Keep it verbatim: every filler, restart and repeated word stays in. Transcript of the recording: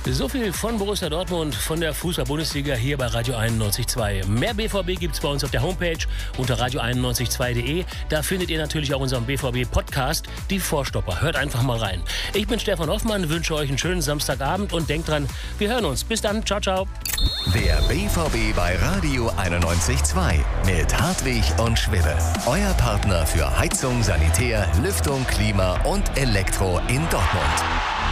So viel von Borussia Dortmund, von der Fußball-Bundesliga hier bei Radio einundneunzig Komma zwei. Mehr B V B gibt's bei uns auf der Homepage unter radio einundneunzig Komma zwei punkt de. Da findet ihr natürlich auch unseren B V B-Podcast, die Vorstopper. Hört einfach mal rein. Ich bin Stefan Hoffmann, wünsche euch einen schönen Samstagabend und denkt dran, wir hören uns. Bis dann, ciao, ciao. Der B V B bei Radio einundneunzig Komma zwei mit Hartwig und Schwibbe. Euer Partner für Heizung, Sanitär, Lüftung, Klima und Elektro in Dortmund.